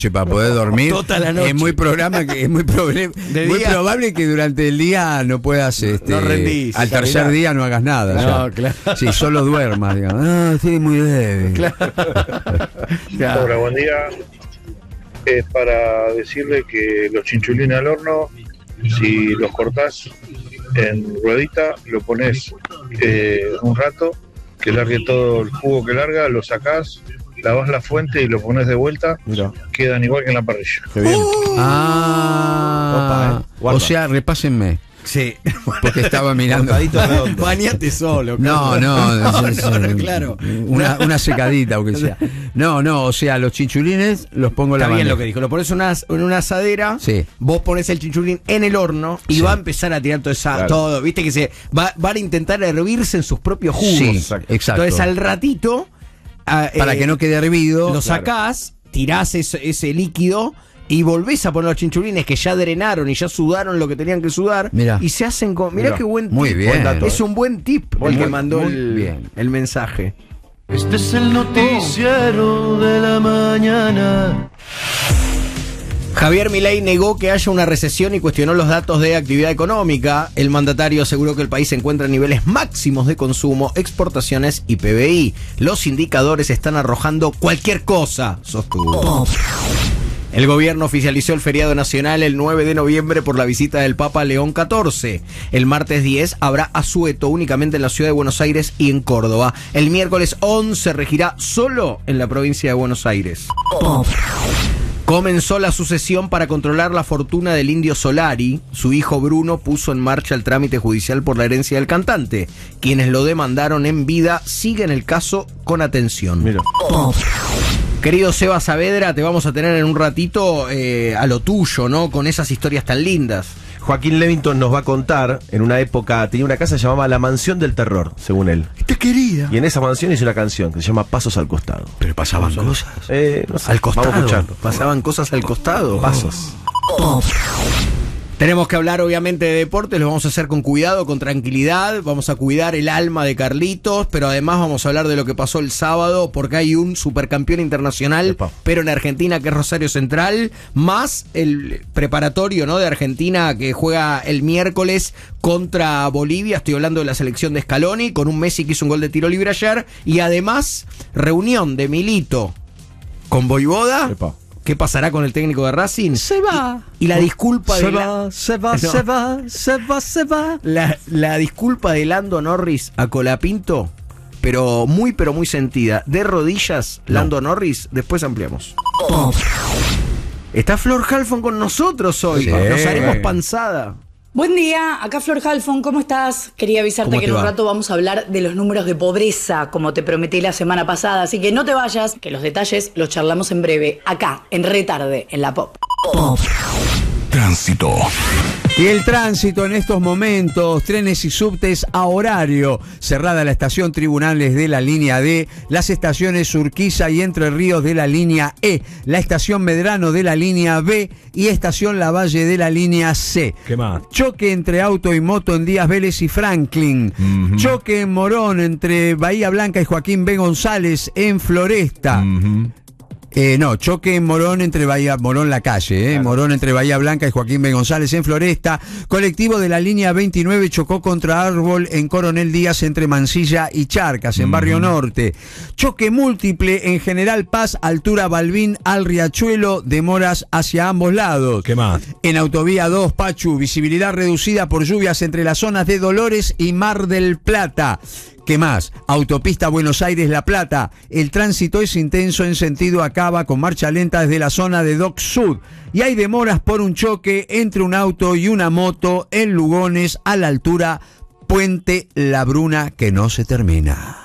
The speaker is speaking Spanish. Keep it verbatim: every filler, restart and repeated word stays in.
para poder dormir. Toda la noche. Es muy programa que es muy, proble- muy día, probable que durante el día no puedas este, no rendís, al tercer caminar. día no hagas nada. No, ya. claro. Sí, solo duermas, digamos. Ah, estoy muy débil. Claro. Claro. Hola, buen día. Es para decirle que los chinchulines al horno, si los cortás en ruedita, lo pones eh, un rato, que largue todo el jugo que larga, lo sacás, lavas la fuente y lo pones de vuelta, Mira, quedan igual que en la parrilla. qué bien. Ah, Opa, eh. Guarda. o sea, repásenme. Sí. Porque estaba mirando. Cortadito redondo. Bañate solo. No, no, no, es- es- no, no, claro. Una, una secadita, aunque sea. No, no, o sea, los chinchulines los pongo en la Está bien bandeja. lo que dijo. Lo pones una, en una asadera, Sí. vos pones el chinchulín en el horno y Sí. va a empezar a tirar todo esa, Claro. todo. Viste que se va, van a intentar hervirse en sus propios jugos. Sí, Exacto. exacto. Entonces al ratito. ah, Para eh, que no quede hervido. Lo sacás, tirás ese, ese líquido y volvés a poner los chinchulines que ya drenaron y ya sudaron lo que tenían que sudar. Mirá. Y se hacen con. Mirá Mirá. qué buen tip. Muy bien. Buen dato, Es eh. un buen tip Muy el que buen- mandó muy el, bien. el mensaje. Este es el noticiero de la mañana. Javier Milei negó que haya una recesión y cuestionó los datos de actividad económica. El mandatario aseguró que el país se encuentra en niveles máximos de consumo, exportaciones y P B I. Los indicadores están arrojando cualquier cosa, sostuvo. El gobierno oficializó el feriado nacional el nueve de noviembre por la visita del Papa León catorce. El martes diez habrá asueto únicamente en la ciudad de Buenos Aires y en Córdoba. El miércoles once regirá solo en la provincia de Buenos Aires. Comenzó la sucesión para controlar la fortuna del indio Solari. Su hijo Bruno puso en marcha el trámite judicial por la herencia del cantante. Quienes lo demandaron en vida siguen el caso con atención. Mira. Querido Seba Saavedra, te vamos a tener en un ratito eh, a lo tuyo, ¿no? Con esas historias tan lindas. Joaquín Levington nos va a contar, en una época tenía una casa que se llamaba La Mansión del Terror, según él. Te quería. Y en esa mansión hizo una canción que se llama Pasos al Costado. Pero pasaban cosas. Eh, no sé, Al costado. Vamos a escucharlo. Pasaban cosas al costado. Pasos. Tenemos que hablar obviamente de deportes, lo vamos a hacer con cuidado, con tranquilidad, vamos a cuidar el alma de Carlitos, pero además vamos a hablar de lo que pasó el sábado, porque hay un supercampeón internacional, Epa. pero en Argentina, que es Rosario Central, más el preparatorio, ¿no?, de Argentina que juega el miércoles contra Bolivia. Estoy hablando de la selección de Scaloni, con un Messi que hizo un gol de tiro libre ayer, y además reunión de Milito con Voivoda. Epa. ¿Qué pasará con el técnico de Racing? Se va. Y, y la disculpa Se de la- va, se va, No. se va, se va, se va. La, la disculpa de Lando Norris a Colapinto, pero muy, pero muy sentida. De rodillas, Lando Norris, después ampliamos. Está Flor Halfon con nosotros hoy. Sí. Nos haremos panzada. Buen día, acá Flor Halfon, ¿cómo estás? Quería avisarte ¿Cómo que te en un va? rato vamos a hablar de los números de pobreza, como te prometí la semana pasada, así que no te vayas, que los detalles los charlamos en breve, acá, en Retarde, en la Pop. Tránsito. Y el tránsito en estos momentos, trenes y subtes a horario. Cerrada la estación Tribunales de la línea D, las estaciones Urquiza y Entre Ríos de la línea E, la estación Medrano de la línea B y estación Lavalle de la línea C. ¿Qué más? Choque entre auto y moto en Díaz Vélez y Franklin. Ujú. Choque en Morón entre Bahía Blanca y Joaquín B. González en Floresta. Ujú. Eh, no, choque en Morón entre Bahía, Morón la calle, eh, Claro. Morón entre Bahía Blanca y Joaquín B. González en Floresta. Colectivo de la línea veintinueve chocó contra árbol en Coronel Díaz entre Mansilla y Charcas, en Barrio Norte. Choque múltiple en General Paz, altura Balbín al Riachuelo, demoras hacia ambos lados. ¿Qué más? En Autovía dos, Pachu, visibilidad reducida por lluvias entre las zonas de Dolores y Mar del Plata. ¿Qué más? Autopista Buenos Aires-La Plata. El tránsito es intenso en sentido Acaba con marcha lenta desde la zona de Dock Sud. Y hay demoras por un choque entre un auto y una moto en Lugones a la altura Puente La Bruna que no se termina.